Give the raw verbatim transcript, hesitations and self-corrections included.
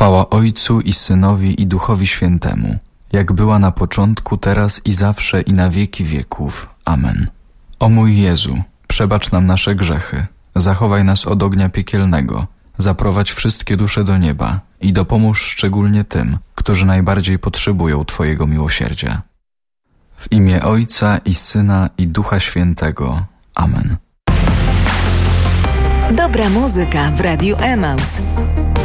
Chwała Ojcu i Synowi i Duchowi Świętemu, jak była na początku, teraz i zawsze i na wieki wieków. Amen. O mój Jezu, przebacz nam nasze grzechy, zachowaj nas od ognia piekielnego, zaprowadź wszystkie dusze do nieba i dopomóż szczególnie tym, którzy najbardziej potrzebują Twojego miłosierdzia. W imię Ojca i Syna i Ducha Świętego. Amen. Dobra muzyka w Radiu Emaus.